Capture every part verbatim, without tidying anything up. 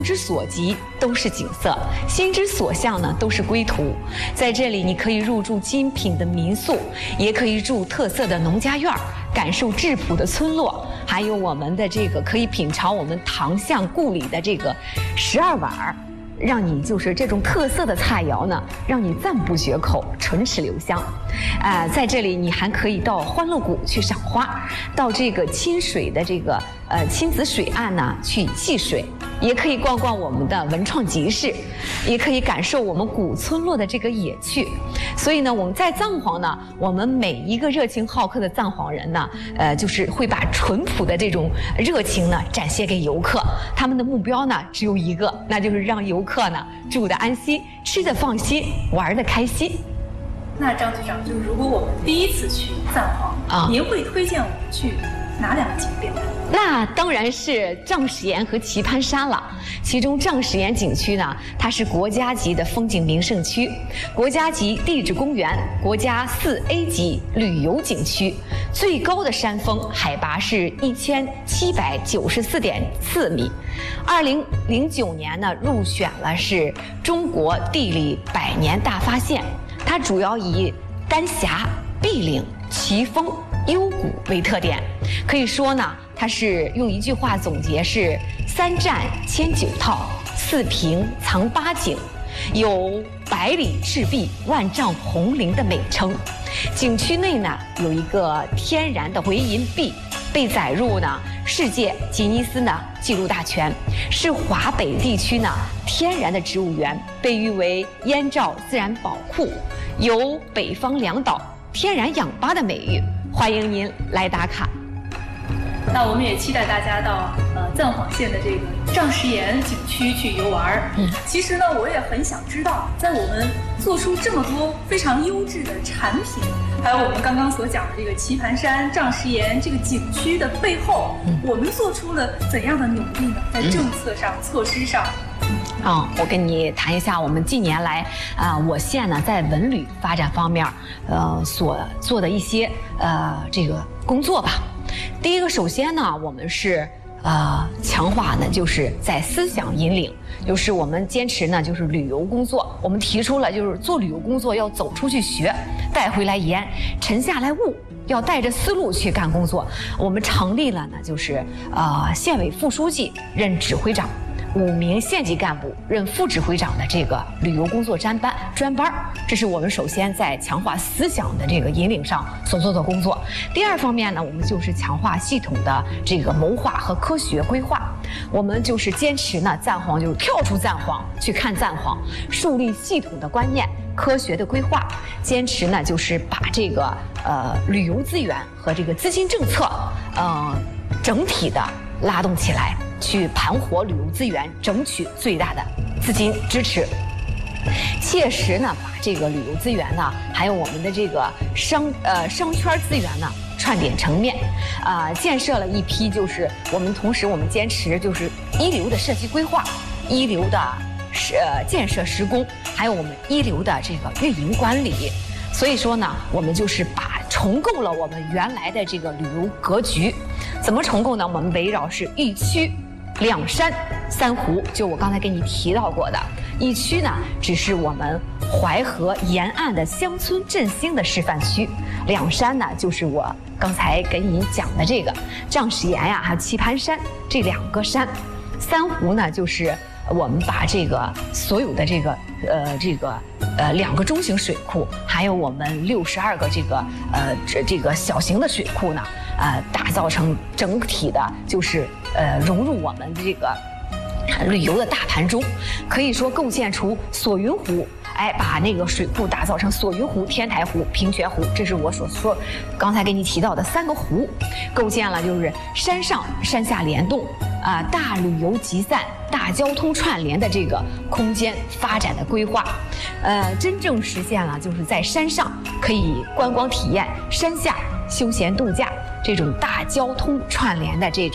之所及都是景色，心之所向呢都是归途。在这里，你可以入住精品的民宿，也可以住特色的农家院，感受质朴的村落，还有我们的这个可以品尝我们唐巷故里的这个十二碗儿。让你就是这种特色的菜肴呢，让你赞不绝口，唇齿留香。呃，在这里你还可以到欢乐谷去赏花，到这个亲水的这个呃亲子水岸呢去戏水，也可以逛逛我们的文创集市，也可以感受我们古村落的这个野趣。所以呢，我们在藏皇呢，我们每一个热情好客的藏皇人呢，呃，就是会把淳朴的这种热情呢展现给游客。他们的目标呢只有一个，那就是让游客呢住得安心，吃得放心，玩得开心。 那张局长，就是如果我们第一次去藏皇啊，您会推荐我们去哪两个景点？ 那当然是藏石岩和棋盘山了。其中藏石岩景区呢，它是国家级的风景名胜区，国家级地质公园，国家四 A 级旅游景区，最高的山峰海拔是一千七百九十四点四米。二零零九年呢，入选了是中国地理百年大发现。它主要以丹霞、碧岭、奇峰、幽谷为特点，可以说呢，它是用一句话总结是三战千九套，四平藏八景，有百里赤壁万丈红林的美称。景区内呢有一个天然的回音壁，被载入呢世界吉尼斯呢纪录大全，是华北地区呢天然的植物园，被誉为燕赵自然宝库，有北方两岛天然氧吧的美誉。欢迎您来打卡。 那我们也期待大家到呃藏皇县的这个藏石岩景区去游玩。嗯，其实呢，我也很想知道，在我们做出这么多非常优质的产品，还有我们刚刚所讲的这个棋盘山、藏石岩这个景区的背后，嗯、我们做出了怎样的努力呢？在政策上、嗯、措施上。 啊、嗯，我跟你谈一下我们近年来啊、呃，我县呢在文旅发展方面，呃所做的一些呃这个工作吧。第一个，首先呢，我们是呃强化呢，就是在思想引领，就是我们坚持呢，就是旅游工作。我们提出了，就是做旅游工作要走出去学，带回来研，沉下来悟，要带着思路去干工作。我们成立了呢，就是呃县委副书记任指挥长。五名县级干部任副指挥长的这个旅游工作专班专班，这是我们首先在强化思想的这个引领上所做的工作。第二方面呢，我们就是强化系统的这个谋划和科学规划。我们就是坚持呢，藏皇就是跳出藏皇去看藏皇，树立系统的观念、科学的规划。坚持呢，就是把这个呃旅游资源和这个资金政策，呃整体的拉动起来。去盘活旅游资源，争取最大的资金支持，切实呢把这个旅游资源呢，还有我们的这个商呃商圈资源呢串点成面，啊、呃，建设了一批就是我们同时我们坚持就是一流的设计规划，一流的是呃建设施工，还有我们一流的这个运营管理。所以说呢，我们就是把重构了我们原来的这个旅游格局。怎么重构呢？我们围绕是一区。两山三湖，就我刚才给你提到过的，一区呢只是我们淮河沿岸的乡村振兴的示范区，两山呢就是我刚才给你讲的这个藏石岩呀，还有棋盘山这两个山，三湖呢就是我们把这个所有的这个呃这个呃两个中型水库，还有我们六十二个这个呃这这个小型的水库呢，呃打造成整体的就是呃融入我们这个旅游的大盘中，可以说构建出索云湖，哎，把那个水库打造成索云湖、天台湖、平泉湖，这是我所说刚才给你提到的三个湖，构建了就是山上山下联动啊、呃，大旅游集散、大交通串联的这个空间发展的规划，呃，真正实现了就是在山上可以观光体验，山下休闲度假这种大交通串联的这种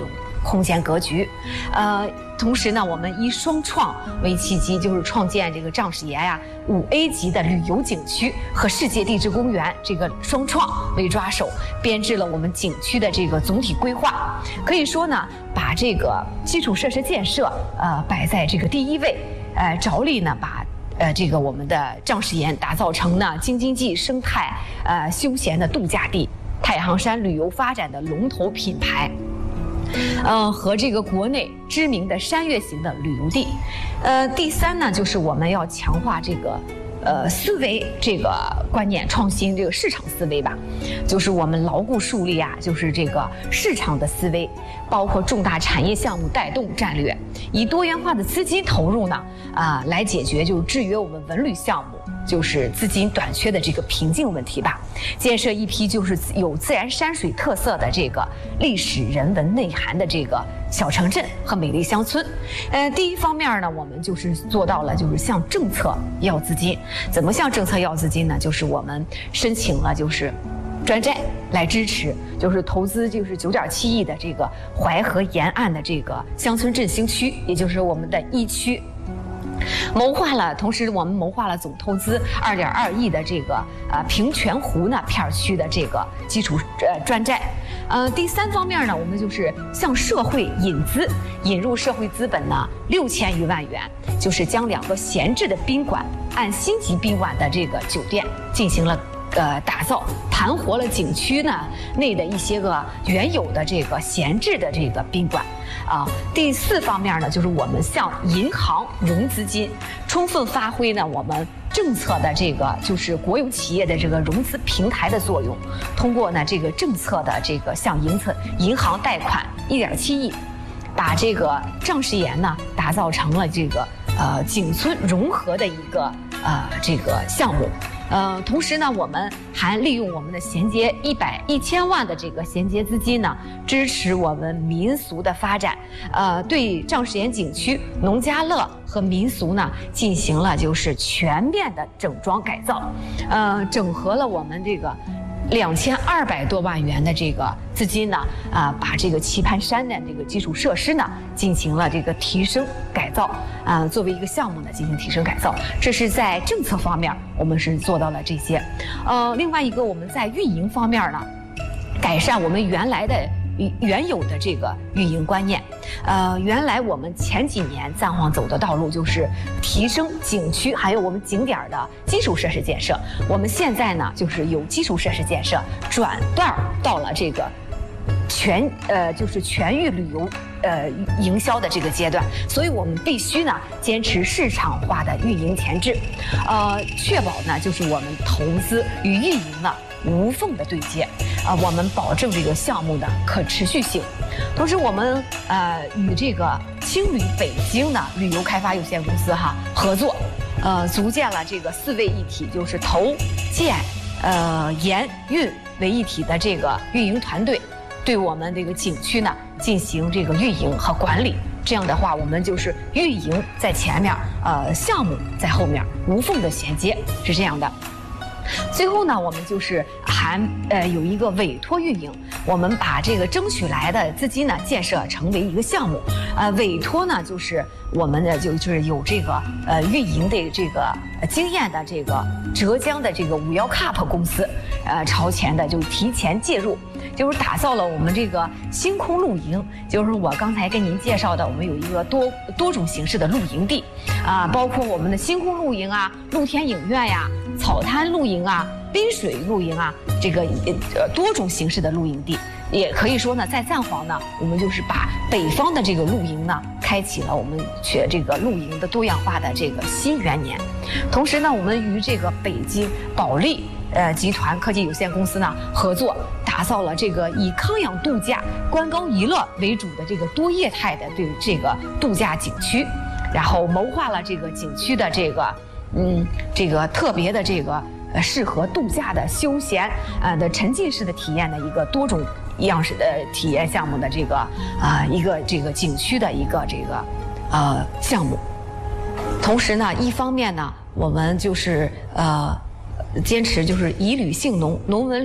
空间格局，呃。同时呢，我们以双创为契机，就是创建这个丈史岩呀五 A 级的旅游景区和世界地质公园这个双创为抓手，编制了我们景区的这个总体规划。可以说呢，把这个基础设施建设呃摆在这个第一位，呃，着力呢把呃这个我们的丈史岩打造成呢京津冀生态呃休闲的度假地、太行山旅游发展的龙头品牌。呃，和这个国内知名的山岳型的旅游地，呃，第三呢，就是我们要强化这个，呃，思维这个观念创新，这个市场思维吧，就是我们牢固树立啊，就是这个市场的思维，包括重大产业项目带动战略，以多元化的资金投入呢，啊、呃，来解决就是制约我们文旅项目。就是资金短缺的这个瓶颈问题吧，建设一批就是有自然山水特色的这个历史人文内涵的这个小城镇和美丽乡村。呃，第一方面呢，我们就是做到了就是向政策要资金。怎么向政策要资金呢？就是我们申请了就是专债来支持，就是投资就是九点七亿的这个淮河沿岸的这个乡村振兴区，也就是我们的一区。谋划了，同时我们谋划了总投资二点二亿的这个呃平泉湖呢片区的这个基础呃专债。呃，第三方面呢，我们就是向社会引资，引入社会资本呢六千余万元，就是将两个闲置的宾馆按星级宾馆的这个酒店进行了呃打造，盘活了景区呢内的一些个原有的这个闲置的这个宾馆。啊，第四方面呢，就是我们向银行融资金，充分发挥呢我们政策的这个就是国有企业的这个融资平台的作用，通过呢这个政策的这个向银策银行贷款一点七亿，把这个丈史岩呢打造成了这个呃景村融合的一个呃这个项目。呃，同时呢，我们还利用我们的衔接一百一千万的这个衔接资金呢，支持我们民俗的发展。呃，对丈史岩景区农家乐和民俗呢进行了就是全面的整装改造，呃，整合了我们这个两千二百多万元的这个资金呢，啊、呃，把这个棋盘山的这个基础设施呢进行了这个提升改造，啊、呃，作为一个项目呢进行提升改造，这是在政策方面我们是做到了这些。呃，另外一个我们在运营方面呢，改善我们原来的原有的这个运营观念。呃，原来我们前几年暂缓走的道路就是提升景区还有我们景点的基础设施建设，我们现在呢就是由基础设施建设转段到了这个全呃就是全域旅游呃营销的这个阶段，所以我们必须呢坚持市场化的运营前置，呃，确保呢就是我们投资与运营呢无缝的对接，啊、呃，我们保证这个项目的可持续性。同时，我们呃与这个青旅北京呢旅游开发有限公司哈合作，呃，组建了这个四位一体，就是投建呃研运为一体的这个运营团队，对我们这个景区呢进行这个运营和管理。这样的话，我们就是运营在前面，呃，项目在后面，无缝的衔接，是这样的。最后呢，我们就是还呃有一个委托运营，我们把这个争取来的资金呢建设成为一个项目，呃，委托呢就是我们的就就是有这个呃运营的这个经验的这个浙江的这个五幺 Cup 公司，呃朝前的就提前介入，就是打造了我们这个星空露营，就是我刚才跟您介绍的，我们有一个多多种形式的露营地，啊，包括我们的星空露营啊、露天影院呀、草滩露营啊、滨水露营啊，这个呃多种形式的露营地，也可以说呢，在赞皇呢，我们就是把北方的这个露营呢，开启了我们学这个露营的多样化的这个新元年。同时呢，我们与这个北京保利呃集团科技有限公司呢合作，打造了这个以康养度假、观光娱乐为主的这个多业态的对这个度假景区，然后谋划了这个景区的这个嗯这个特别的这个呃适合度假的休闲呃的沉浸式的体验的一个多种样式的体验项目的这个啊、呃、一个这个景区的一个这个呃项目。同时呢，一方面呢，我们就是呃坚持就是以旅性农农文旅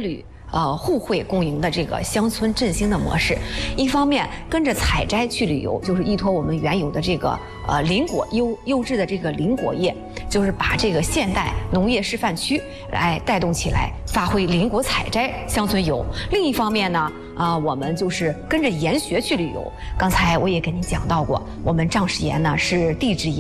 呃互惠共赢的这个乡村振兴的模式。一方面跟着采摘去旅游，就是依托我们原有的这个呃林果优优质的这个林果业，就是把这个现代农业示范区来带动起来，发挥林果采摘乡村游。另一方面呢，啊、呃，我们就是跟着研学去旅游。刚才我也跟您讲到过，我们丈石岩呢是地质